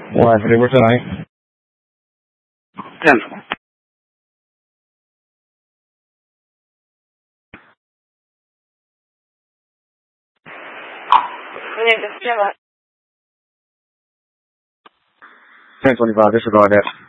Live for dinner tonight. 10. Yeah, 10:25. Disregard that.